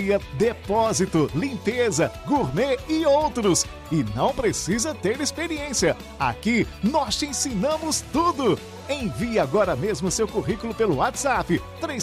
serralheria, depósito, limpeza, gourmet e outros. E não precisa ter experiência. Aqui nós te ensinamos tudo. Envie agora mesmo seu currículo pelo WhatsApp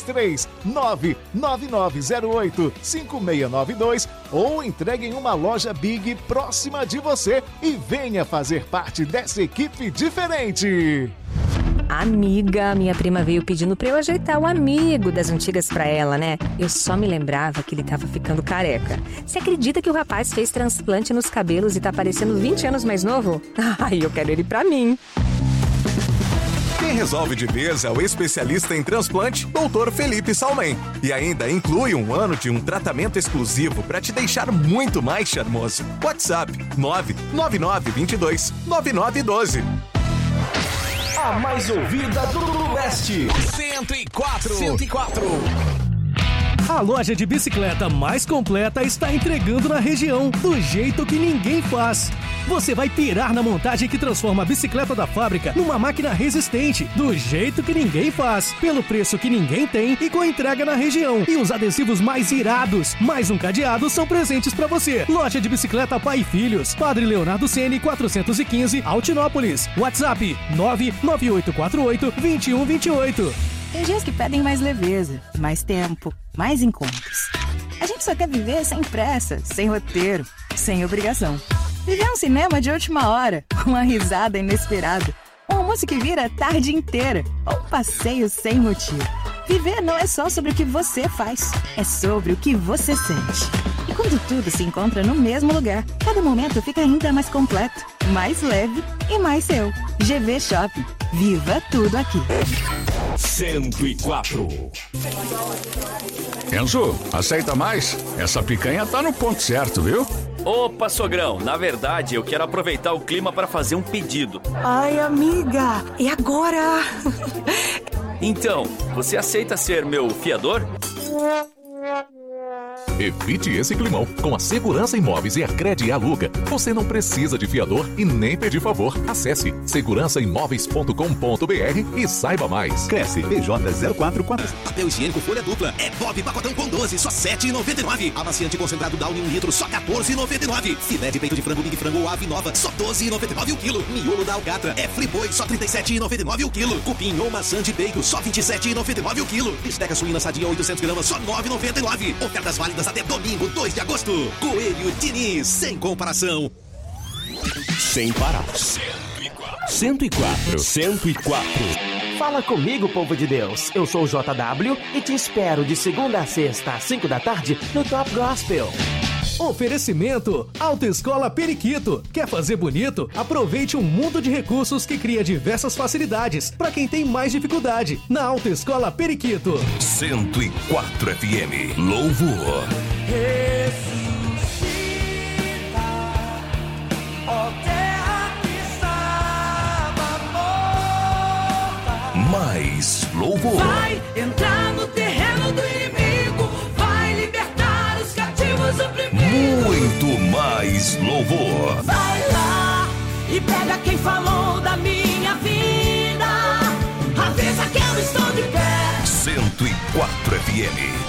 33999085692 ou entregue em uma loja Big próxima de você e venha fazer parte dessa equipe diferente. Amiga, minha prima veio pedindo pra eu ajeitar o amigo das antigas pra ela, né? Eu só me lembrava que ele tava ficando careca. Você acredita que o rapaz fez transplante nos cabelos e tá parecendo 20 anos mais novo? Ai, eu quero ele pra mim. Quem resolve de vez é o especialista em transplante, Dr. Felipe Salmen. E ainda inclui 1 ano de um tratamento exclusivo para te deixar muito mais charmoso. WhatsApp 999229912. A mais ouvida do Leste. 104. A loja de bicicleta mais completa está entregando na região, do jeito que ninguém faz. Você vai pirar na montagem que transforma a bicicleta da fábrica numa máquina resistente, do jeito que ninguém faz, pelo preço que ninguém tem e com entrega na região. E os adesivos mais irados, mais um cadeado são presentes para você. Loja de bicicleta Pai e Filhos, Padre Leonardo Ceni 415, Altinópolis. WhatsApp 99848-2128. Tem dias que pedem mais leveza, mais tempo, mais encontros. A gente só quer viver sem pressa, sem roteiro, sem obrigação. Viver um cinema de última hora, uma risada inesperada, um almoço que vira a tarde inteira, ou um passeio sem motivo. Viver não é só sobre o que você faz, é sobre o que você sente. E quando tudo se encontra no mesmo lugar, cada momento fica ainda mais completo, mais leve e mais seu. GV Shopping. Viva tudo aqui. 104. Enzo, aceita mais? Essa picanha tá no ponto certo, viu? Opa, sogrão, na verdade eu quero aproveitar o clima para fazer um pedido. Ai, amiga, e agora? Então, você aceita ser meu fiador? Evite esse climão. Com a Segurança Imóveis e a Crede Aluga, você não precisa de fiador e nem pedir favor. Acesse segurançaimoveis.com.br e saiba mais. Cresce PJ 044. Papel higiênico folha dupla é Bob pacotão com 12, só R$ 7,99. Amaciante concentrado Downy 1 litro, só R$ 14,99. Filé de peito de frango Big Frango ou Ave Nova, só R$ 12,99 o quilo. Miolo da Alcatra é Friboi, só R$ 37,99 o quilo. Cupim ou maçã de bacon, só R$ 27,99 o quilo. Bisteca suína sadia 800 gramas, só R$ 9,99. Ofertas válidas até domingo, 2 de agosto. Coelho Diniz, sem comparação. Sem parar. 104. Fala comigo, povo de Deus. Eu sou o JW e te espero de segunda a sexta às 5 da tarde no Top Gospel. Oferecimento Autoescola Periquito. Quer fazer bonito? Aproveite um mundo de recursos que cria diversas facilidades para quem tem mais dificuldade. Na Autoescola Periquito. 104 FM. Louvor. Ressuscita, ó terra que estava morta. Mais louvor. Vai entrar no terreno do inimigo. Vai libertar os cativos oprimidos. Muito mais louvor. Vai lá e pega quem falou da minha vida. Avisa que eu estou de pé. 104 FM.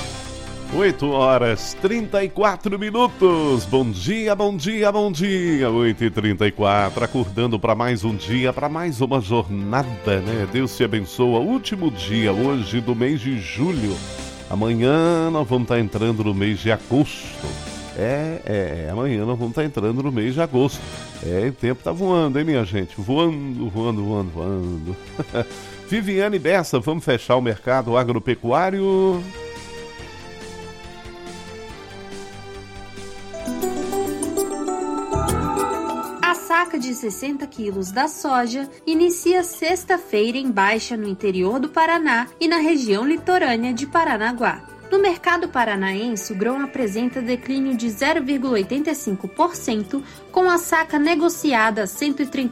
8h34. Bom dia, bom dia, bom dia. 8h34, acordando para mais um dia, para mais uma jornada, né? Deus te abençoa. Último dia hoje do mês de julho. Amanhã nós vamos estar entrando no mês de agosto. Amanhã nós vamos estar entrando no mês de agosto. O tempo tá voando, hein, minha gente? Voando. Viviane Bessa, vamos fechar o mercado agropecuário. A saca de 60 quilos da soja inicia sexta-feira em baixa no interior do Paraná e na região litorânea de Paranaguá. No mercado paranaense, o grão apresenta declínio de 0,85%, com a saca negociada a R$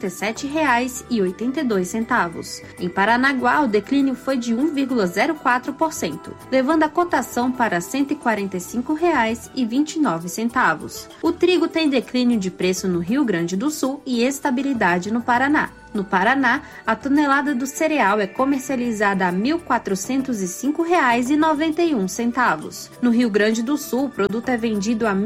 137,82. Em Paranaguá, o declínio foi de 1,04%, levando a cotação para R$ 145,29. O trigo tem declínio de preço no Rio Grande do Sul e estabilidade no Paraná. No Paraná, a tonelada do cereal é comercializada a R$ 1.405,91. No Rio Grande do Sul, o produto é vendido a R$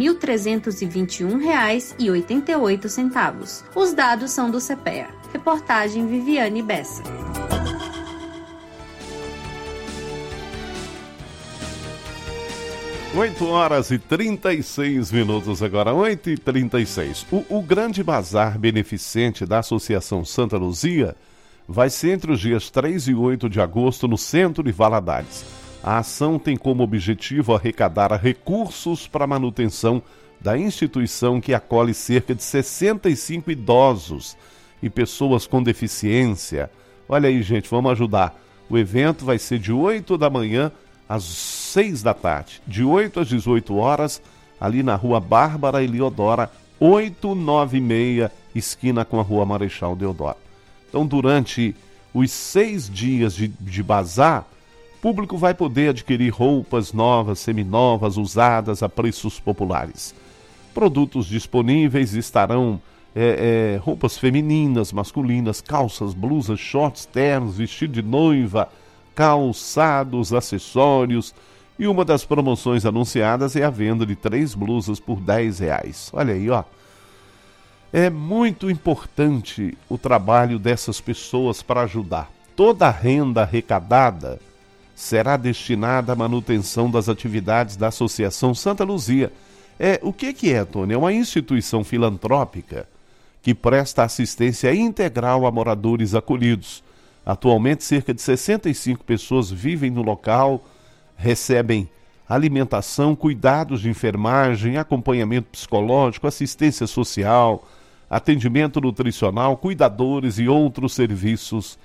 1.321,88. Os dados são do CPEA. Reportagem Viviane Bessa. Oito horas e 36 minutos agora, 8h36. O Grande Bazar Beneficente da Associação Santa Luzia vai ser entre os dias 3 e 8 de agosto no centro de Valadares. A ação tem como objetivo arrecadar recursos para a manutenção da instituição que acolhe cerca de 65 idosos e pessoas com deficiência. Olha aí, gente, vamos ajudar. O evento vai ser de 8 da manhã às 6 da tarde, de 8 às 18 horas, ali na rua Bárbara Eliodora, 896, esquina com a rua Marechal Deodoro. Então, durante os 6 dias de bazar, o público vai poder adquirir roupas novas, seminovas, usadas a preços populares. Produtos disponíveis estarão roupas femininas, masculinas, calças, blusas, shorts, ternos, vestido de noiva, calçados, acessórios, e uma das promoções anunciadas é a venda de 3 blusas por R$10. Olha aí, ó. É muito importante o trabalho dessas pessoas para ajudar. Toda a renda arrecadada será destinada à manutenção das atividades da Associação Santa Luzia. O que é, Tony? É uma instituição filantrópica que presta assistência integral a moradores acolhidos. Atualmente, cerca de 65 pessoas vivem no local, recebem alimentação, cuidados de enfermagem, acompanhamento psicológico, assistência social, atendimento nutricional, cuidadores e outros serviços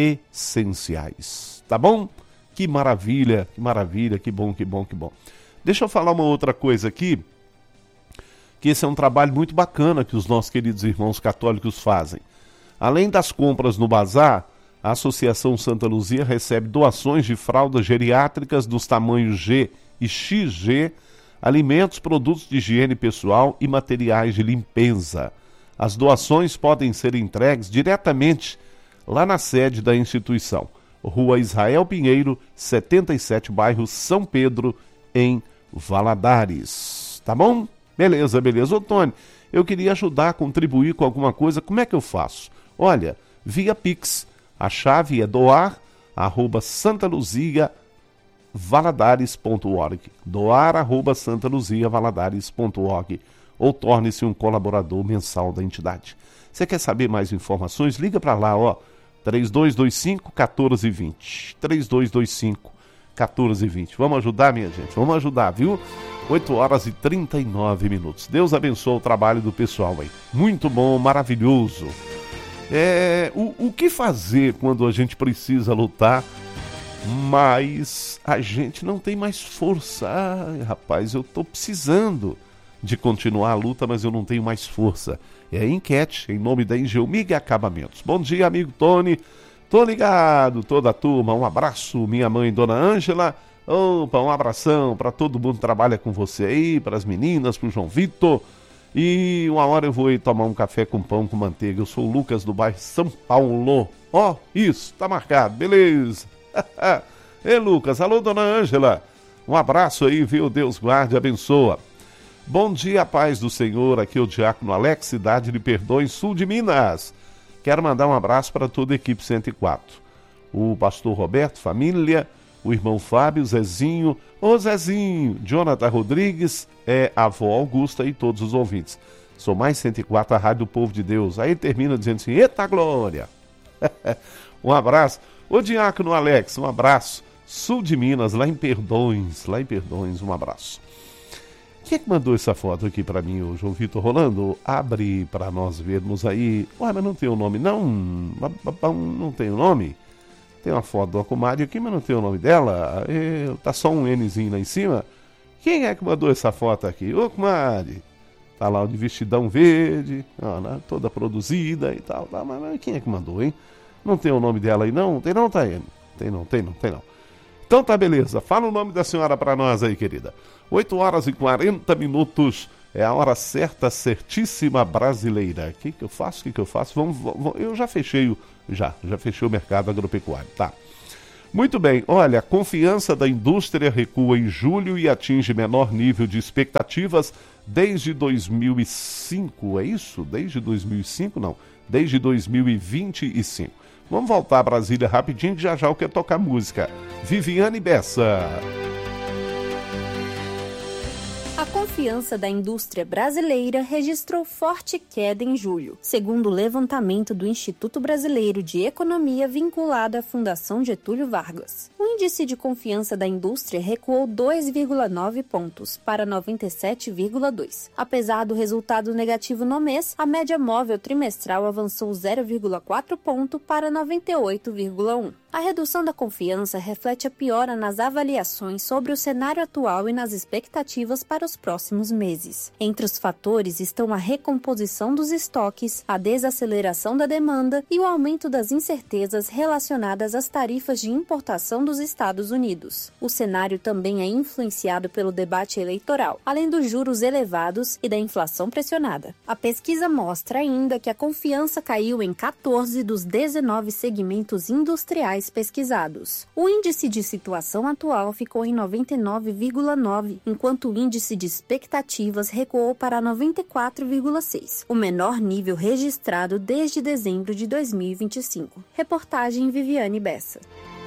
essenciais. Tá bom? Que maravilha, que bom. Deixa eu falar uma outra coisa aqui, que esse é um trabalho muito bacana que os nossos queridos irmãos católicos fazem. Além das compras no bazar, a Associação Santa Luzia recebe doações de fraldas geriátricas dos tamanhos G e XG, alimentos, produtos de higiene pessoal e materiais de limpeza. As doações podem ser entregues diretamente lá na sede da instituição, Rua Israel Pinheiro, 77, bairro São Pedro, em Valadares. Tá bom? Beleza. Ô, Tony, eu queria ajudar a contribuir com alguma coisa. Como é que eu faço? Olha, via Pix. A chave é doar@santaluziavaladares.org. doar@santaluziavaladares.org. Ou torne-se um colaborador mensal da entidade. Você quer saber mais informações? Liga para lá, ó. 3225-1420. 3225-1420. Vamos ajudar, minha gente? Vamos ajudar, viu? 8 horas e 39 minutos. Deus abençoe o trabalho do pessoal aí. Muito bom, maravilhoso. O que fazer quando a gente precisa lutar, mas a gente não tem mais força? Rapaz, eu tô precisando de continuar a luta, mas eu não tenho mais força. É a enquete, em nome da Engelmig Acabamentos. Bom dia, amigo Tony. Tô ligado, toda a turma. Um abraço, minha mãe, Dona Ângela. Opa, um abração para todo mundo que trabalha com você aí, para as meninas, pro João Vitor. E uma hora eu vou ir tomar um café com pão com manteiga. Eu sou o Lucas do bairro São Paulo. Ó, isso, tá marcado, beleza. Ei, Lucas, alô, Dona Ângela. Um abraço aí, viu? Deus guarde e abençoa. Bom dia, paz do Senhor. Aqui é o Diácono Alex, cidade de Perdões, sul de Minas. Quero mandar um abraço para toda a equipe 104. O pastor Roberto, família, o irmão Fábio, Zezinho, ô Zezinho, Jonathan Rodrigues, a avó Augusta e todos os ouvintes. Sou mais 104, a Rádio do Povo de Deus. Aí termina dizendo assim, eita glória! Um abraço. Ô Diácono Alex, um abraço. Sul de Minas, lá em Perdões, um abraço. Quem é que mandou essa foto aqui pra mim, o João Vitor Rolando? Abre pra nós vermos aí. Ué, mas não tem o nome, não? Não tem o nome? Tem uma foto da comadre aqui, mas não tem o nome dela. Tá só um Nzinho lá em cima. Quem é que mandou essa foto aqui? Ô, comadre. Tá lá de vestidão verde, toda produzida e tal. Mas quem é que mandou, hein? Não tem o nome dela aí, não? Tem não, Taiane? Tem não. Então tá, beleza. Fala o nome da senhora pra nós aí, querida. 8 horas e 40 minutos. É a hora certa, certíssima brasileira. O que eu faço? Eu já fechei o mercado agropecuário, tá? Muito bem, olha, a confiança da indústria recua em julho e atinge menor nível de expectativas desde 2005, é isso? Desde 2005? Não, desde 2025. Vamos voltar a Brasília rapidinho, que já eu quero tocar música. Viviane Bessa. A confiança da indústria brasileira registrou forte queda em julho, segundo o levantamento do Instituto Brasileiro de Economia vinculado à Fundação Getúlio Vargas. O índice de confiança da indústria recuou 2,9 pontos para 97,2. Apesar do resultado negativo no mês, a média móvel trimestral avançou 0,4 ponto para 98,1. A redução da confiança reflete a piora nas avaliações sobre o cenário atual e nas expectativas para os próximos meses. Entre os fatores estão a recomposição dos estoques, a desaceleração da demanda e o aumento das incertezas relacionadas às tarifas de importação dos Estados Unidos. O cenário também é influenciado pelo debate eleitoral, além dos juros elevados e da inflação pressionada. A pesquisa mostra ainda que a confiança caiu em 14 dos 19 segmentos industriais pesquisados. O índice de situação atual ficou em 99,9, enquanto o índice de expectativas recuou para 94,6, o menor nível registrado desde dezembro de 2025. Reportagem Viviane Bessa.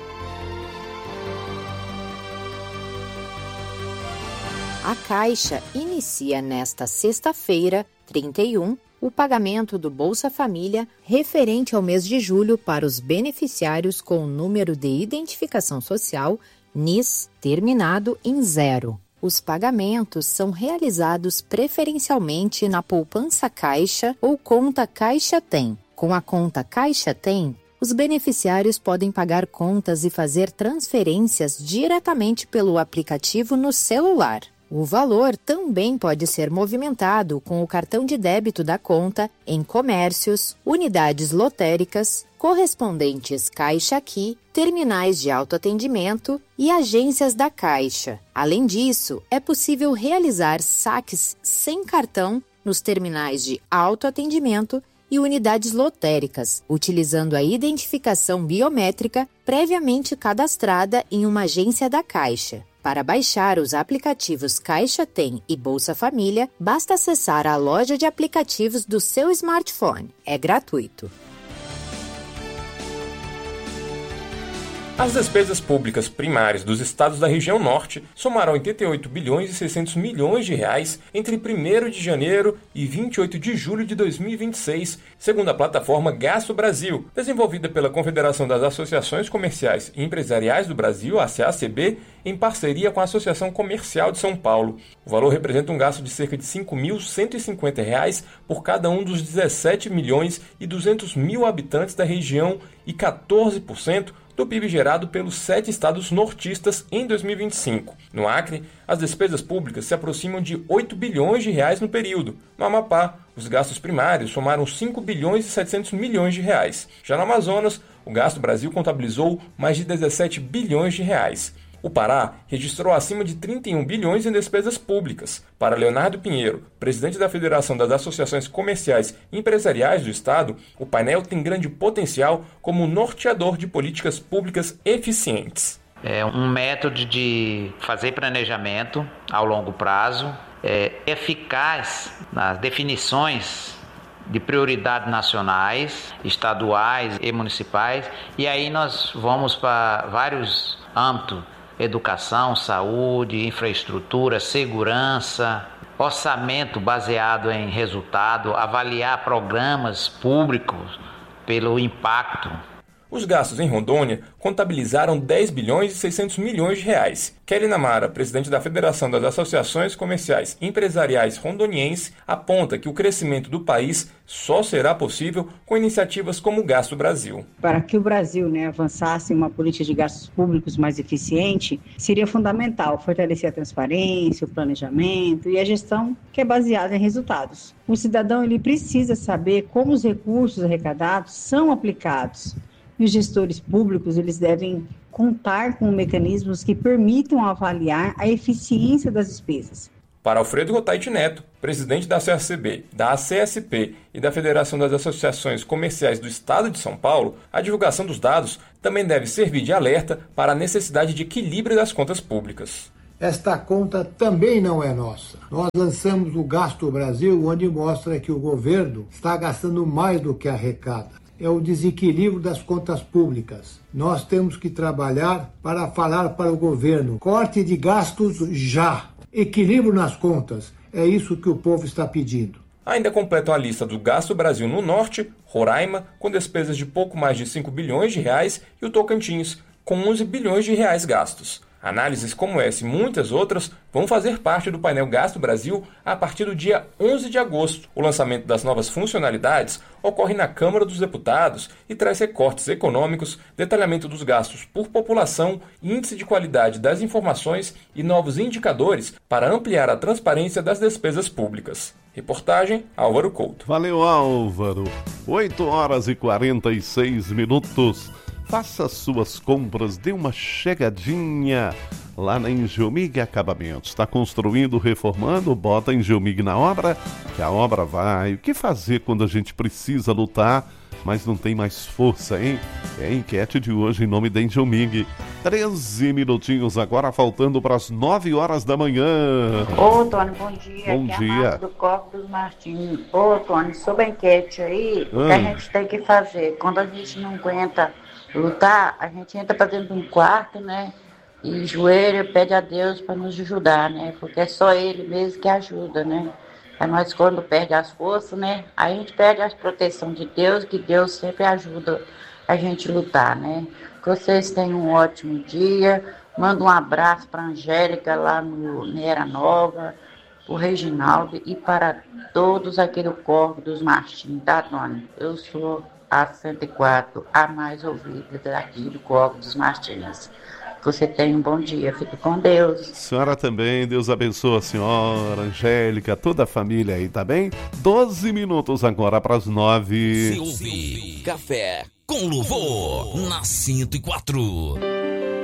A Caixa inicia nesta sexta-feira, 31, o pagamento do Bolsa Família referente ao mês de julho para os beneficiários com o número de identificação social NIS terminado em 0. Os pagamentos são realizados preferencialmente na poupança Caixa ou conta Caixa Tem. Com a conta Caixa Tem, os beneficiários podem pagar contas e fazer transferências diretamente pelo aplicativo no celular. O valor também pode ser movimentado com o cartão de débito da conta em comércios, unidades lotéricas, correspondentes Caixa Aqui, terminais de autoatendimento e agências da Caixa. Além disso, é possível realizar saques sem cartão nos terminais de autoatendimento e unidades lotéricas, utilizando a identificação biométrica previamente cadastrada em uma agência da Caixa. Para baixar os aplicativos Caixa Tem e Bolsa Família, basta acessar a loja de aplicativos do seu smartphone. É gratuito. As despesas públicas primárias dos estados da região norte somaram 88 bilhões e 600 milhões de reais entre 1º de janeiro e 28 de julho de 2026, segundo a plataforma Gasto Brasil, desenvolvida pela Confederação das Associações Comerciais e Empresariais do Brasil, a CACB, em parceria com a Associação Comercial de São Paulo. O valor representa um gasto de cerca de R$ 5.150 por cada um dos 17 milhões e 200 mil habitantes da região e 14% do PIB gerado pelos 7 estados nortistas em 2025. No Acre, as despesas públicas se aproximam de 8 bilhões de reais no período. No Amapá, os gastos primários somaram 5 bilhões e 700 milhões de reais. Já no Amazonas, o Gasto Brasil contabilizou mais de 17 bilhões de reais. O Pará registrou acima de 31 bilhões em despesas públicas. Para Leonardo Pinheiro, presidente da Federação das Associações Comerciais e Empresariais do Estado, o painel tem grande potencial como norteador de políticas públicas eficientes. É um método de fazer planejamento ao longo prazo, eficaz nas definições de prioridades nacionais, estaduais e municipais, e aí nós vamos para vários âmbitos: educação, saúde, infraestrutura, segurança, orçamento baseado em resultado, avaliar programas públicos pelo impacto. Os gastos em Rondônia contabilizaram 10 bilhões e 600 milhões de reais. Kelly Namara, presidente da Federação das Associações Comerciais e Empresariais Rondoniense, aponta que o crescimento do país só será possível com iniciativas como o Gasto Brasil. Para que o Brasil avançasse em uma política de gastos públicos mais eficiente, seria fundamental fortalecer a transparência, o planejamento e a gestão que é baseada em resultados. O cidadão ele precisa saber como os recursos arrecadados são aplicados. E os gestores públicos eles devem contar com mecanismos que permitam avaliar a eficiência das despesas. Para Alfredo Rotaiti Neto, presidente da CACB, da ACSP e da Federação das Associações Comerciais do Estado de São Paulo, a divulgação dos dados também deve servir de alerta para a necessidade de equilíbrio das contas públicas. Esta conta também não é nossa. Nós lançamos o Gasto Brasil, onde mostra que o governo está gastando mais do que arrecada. É o desequilíbrio das contas públicas. Nós temos que trabalhar para falar para o governo: corte de gastos já. Equilíbrio nas contas, é isso que o povo está pedindo. Ainda completam a lista do Gasto Brasil no Norte, Roraima, com despesas de pouco mais de 5 bilhões de reais, e o Tocantins, com 11 bilhões de reais gastos. Análises como essa e muitas outras vão fazer parte do painel Gasto Brasil a partir do dia 11 de agosto. O lançamento das novas funcionalidades ocorre na Câmara dos Deputados e traz recortes econômicos, detalhamento dos gastos por população, índice de qualidade das informações e novos indicadores para ampliar a transparência das despesas públicas. Reportagem Álvaro Couto. Valeu, Álvaro. 8h46. Faça suas compras, dê uma chegadinha lá na Engelmig Acabamentos. Está construindo, reformando? Bota a Engelmig na obra, que a obra vai. O que fazer quando a gente precisa lutar, mas não tem mais força, hein? É a enquete de hoje em nome da Engelmig. 13 minutinhos agora, faltando para as 9 horas da manhã. Ô, Tony, bom dia. Bom aqui dia. É a Marta do Corpo dos Martins. Ô, Tony, sobre a enquete aí, o que a gente tem que fazer? Quando a gente não aguenta lutar, a gente entra pra dentro de um quarto, né? E joelha, pede a Deus para nos ajudar, né? Porque é só Ele mesmo que ajuda, né? A nós, quando perde as forças, né? A gente perde a proteção de Deus, que Deus sempre ajuda a gente a lutar, né? Que vocês tenham um ótimo dia. Manda um abraço para a Angélica lá no Era Nova, o Reginaldo e para todos aqui do Corpo dos Martins, tá, Tony? Eu sou a 104, a mais ouvida daqui do Corpo dos Martins. Você tenha um bom dia, fique com Deus. Senhora também, Deus abençoe a senhora, Angélica, toda a família aí, tá bem? 12 minutos agora para as 9. Se ouve Café com Louvor na 104.